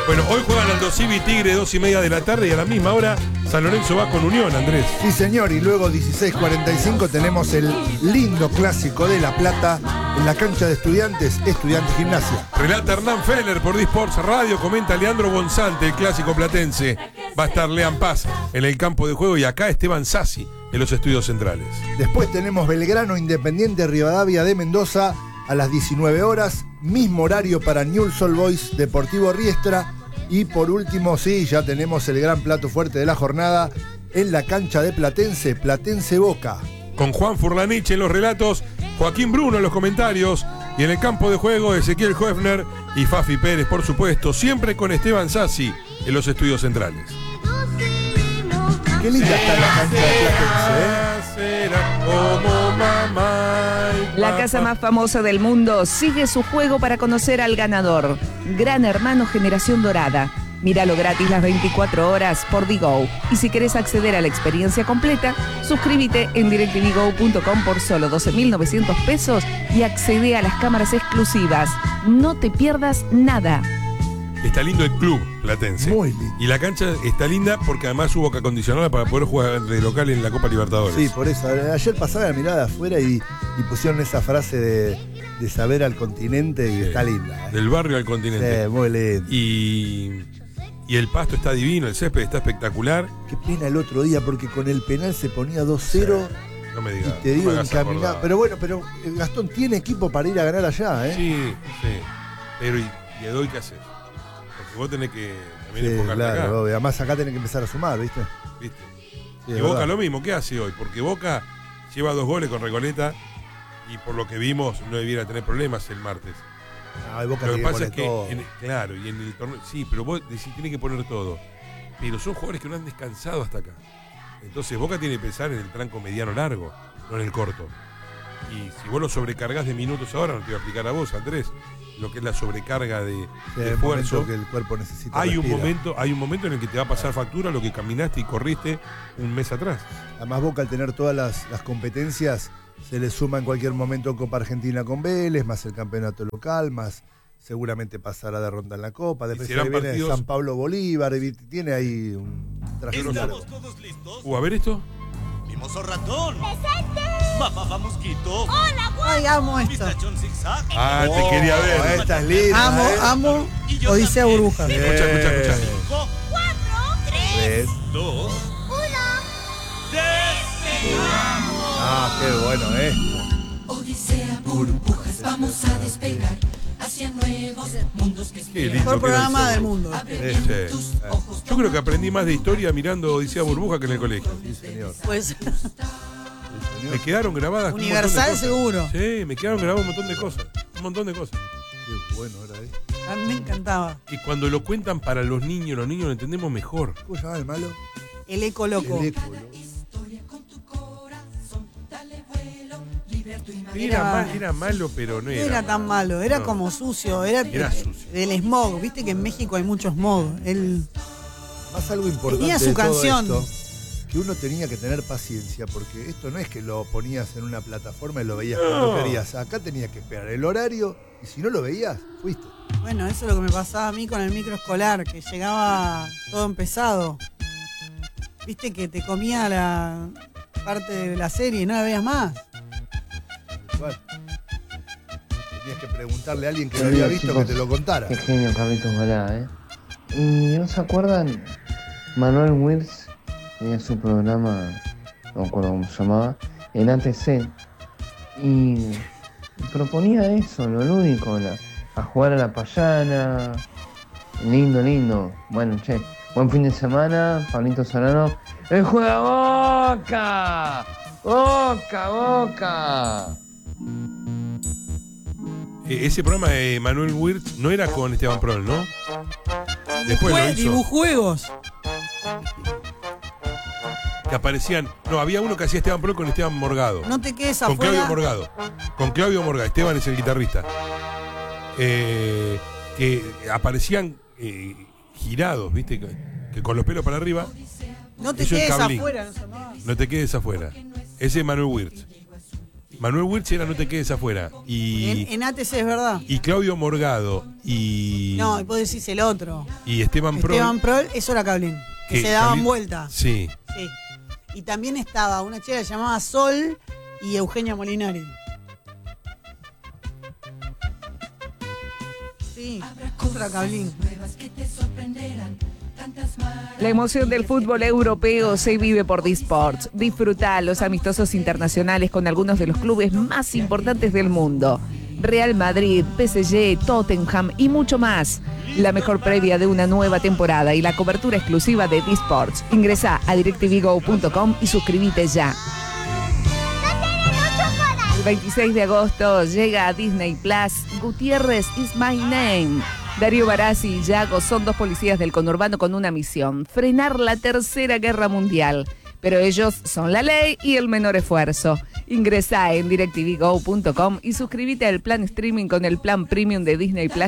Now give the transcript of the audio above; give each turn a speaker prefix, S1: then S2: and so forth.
S1: Bueno, hoy juegan Aldo Civi Tigre 2:30 de la tarde y a la misma hora San Lorenzo va con Unión, Andrés.
S2: Sí, señor, y luego 16:45 tenemos el lindo clásico de La Plata en la cancha de Estudiantes Gimnasia.
S1: Relata Hernán Feller por Disports Radio, comenta Leandro Gonzante, el clásico platense. Va a estar Lean Paz en el campo de juego y acá Esteban Sassi en los estudios centrales.
S2: Después tenemos Belgrano Independiente Rivadavia de Mendoza a las 19 horas, mismo horario para Newell's Old Boys Deportivo Riestra. Y por último, sí, ya tenemos el gran plato fuerte de la jornada en la cancha de Platense, Platense Boca.
S1: Con Juan Furlanich en los relatos, Joaquín Bruno en los comentarios y en el campo de juego Ezequiel Hoefner y Fafi Pérez, por supuesto, siempre con Esteban Sassi en los estudios centrales.
S2: Qué linda está la cancha de Platense,
S1: Será como mamá y
S3: La
S1: papá.
S3: casa más famosa del mundo sigue su juego para conocer al ganador. Gran Hermano Generación Dorada. Míralo gratis las 24 horas por Digo. Y si querés acceder a la experiencia completa, suscríbete en directvgo.com por solo 12.900 pesos y accede a las cámaras exclusivas. No te pierdas nada.
S1: Está lindo el club platense.
S2: Muy lindo.
S1: Y la cancha está linda porque además hubo que acondicionarla para poder jugar de local en la Copa Libertadores.
S2: Sí, por eso. Ayer pasaba la mirada afuera y pusieron esa frase de saber al continente y
S1: Sí.
S2: está linda.
S1: Del barrio al continente.
S2: Sí, muy lindo.
S1: Y el pasto está divino, el césped está espectacular.
S2: Qué pena el otro día porque con el penal se ponía 2-0
S1: No me
S2: y
S1: digas.
S2: te digo
S1: no me hagas
S2: encaminado.
S1: acordar.
S2: Pero bueno, Gastón tiene equipo para ir a ganar allá, ¿eh?
S1: Sí. Pero ¿y Edoy qué haces? Porque vos tenés que también
S2: Sí,
S1: enfocarte
S2: claro,
S1: acá.
S2: obvio. Además acá tenés que empezar a sumar, ¿viste?
S1: ¿Viste?
S2: Sí,
S1: Y
S2: es
S1: Boca
S2: verdad.
S1: lo mismo, ¿qué hace hoy? Porque Boca lleva 2 goles con Recoleta y por lo que vimos no debiera tener problemas el martes.
S2: No, el Boca
S1: Lo que
S2: tiene
S1: pasa es que,
S2: todo.
S1: claro, y en el torneo, sí, pero vos decís, tiene que poner todo. Pero son jugadores que no han descansado hasta acá. Entonces Boca tiene que pensar en el tranco mediano largo, no en el corto. Y si vos lo sobrecargás de minutos ahora, no te voy a explicar a vos, Andrés, lo que es la sobrecarga de
S2: Sí, el
S1: esfuerzo.
S2: momento que el cuerpo necesita.
S1: Hay un
S2: respira.
S1: momento en el que te va a pasar factura lo que caminaste y corriste un mes atrás.
S2: Además Boca al tener todas las competencias se le suma en cualquier momento Copa Argentina con Vélez, más el campeonato local, más seguramente pasará de ronda en la Copa. Después
S1: serán
S2: ahí viene
S1: partidos-
S2: San Pablo Bolívar, y tiene ahí un traje largo.
S4: ¿Estamos todos listos?
S1: A ver esto.
S4: Mimoso ratón. Mamá mosquito.
S5: Ay, amo esto.
S4: Pistachón zigzag.
S1: Ah, te quería ver.
S2: Esta es linda.
S5: Amo
S4: Y yo
S5: Odisea
S4: también.
S5: Burbuja.
S1: Escucha.
S4: 5,
S2: ¿Ves?
S4: 2, 1.
S2: Ah, qué bueno,
S6: Odisea, burbujas, vamos a despegar hacia nuevos mundos que
S1: Qué lindo
S5: Mejor
S1: que
S5: programa
S1: era
S5: del
S1: eso.
S5: mundo.
S1: Este.
S6: tus ojos.
S1: Yo creo que aprendí más de historia mirando Odisea Burbuja que en el colegio.
S2: Sí, señor.
S5: Pues
S1: Me quedaron grabadas un
S5: Universal
S1: montón de cosas.
S5: seguro.
S1: Sí, me quedaron grabadas un montón de cosas. Un montón de cosas.
S2: Qué bueno era ahí.
S5: a mí me encantaba.
S1: Y cuando lo cuentan para los niños lo entendemos mejor.
S2: ¿Cómo se llama el malo?
S5: El eco loco.
S2: El eco, ¿no?
S6: Historia con tu corazón, dale vuelo, libera tu imaginación.
S1: Era malo, pero no
S5: No
S1: era.
S5: era tan malo, era
S1: No.
S5: como sucio, era
S1: sucio.
S5: del smog. Viste que en México hay mucho smog. Él
S2: Más algo importante
S5: Tenía su
S2: de todo
S5: canción.
S2: esto, que uno tenía que tener paciencia, porque esto no es que lo ponías en una plataforma y lo veías cuando
S1: No.
S2: querías. Acá tenías que esperar el horario y si no lo veías, fuiste.
S5: Bueno, eso es lo que me pasaba a mí con el microescolar, que llegaba todo empezado. Viste que te comía la parte de la serie y no la veías más.
S2: Igual. Tenías que preguntarle a alguien que lo había visto que te lo contara.
S7: Qué genio Carlitos Balá, ¿eh? ¿Y no se acuerdan? Manuel Wirtz tenía su programa, no me acuerdo cómo se llamaba, en ATC. Y proponía eso, lo lúdico, a jugar a la payana. Lindo. Bueno, che, buen fin de semana, Pablito Solano. ¡El juega Boca! ¡Boca!
S1: Ese programa de Manuel Wirtz no era con Esteban Prol, ¿no? Después lo hizo.
S5: Dibujuegos.
S1: Que aparecían. No, había uno que hacía Esteban Prol con Esteban Morgado.
S5: No te quedes
S1: Con
S5: afuera.
S1: Claudio Morgado. Con Claudio Morgado. Esteban es el guitarrista. Que aparecían girados, ¿viste? Que con los pelos para arriba.
S5: No te
S1: Eso en
S5: quedes
S1: Cablín.
S5: afuera. No se llamaba.
S1: No te quedes afuera. Ese es Manuel Wirtz. Manuel Wirtz era No te quedes afuera. Y
S5: En ATC es verdad.
S1: y Claudio Morgado y
S5: No, y vos decís el otro.
S1: y Esteban Prol.
S5: Esteban Prol, eso era Cablín. Que se daban vuelta.
S1: Sí.
S5: Sí. Y también estaba una chica que se llamaba Sol y Eugenia Molinari. Sí, otra Cablín.
S3: La emoción del fútbol europeo se vive por D-Sports. Disfruta los amistosos internacionales con algunos de los clubes más importantes del mundo. Real Madrid, PSG, Tottenham y mucho más. La mejor previa de una nueva temporada y la cobertura exclusiva de D-Sports. Ingresa a DirecTVGo.com y suscríbete ya. El 26 de agosto llega a Disney Plus Gutiérrez is my name. Darío Barassi y Yago son dos policías del conurbano con una misión: frenar la Tercera Guerra Mundial. Pero ellos son la ley y el menor esfuerzo. Ingresa en DirecTVGo.com y suscríbete al plan streaming con el plan premium de Disney Plus